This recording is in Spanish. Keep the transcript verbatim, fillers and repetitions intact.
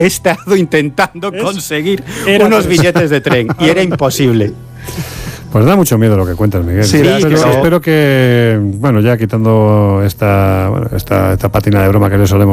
he estado intentando ¿Es? conseguir Era unos por eso. billetes de tren y era imposible. Pues da mucho miedo lo que cuentas, Miguel. Sí, espero, que sí. espero que, bueno, ya quitando esta, bueno, esta, esta patina de broma que le solemos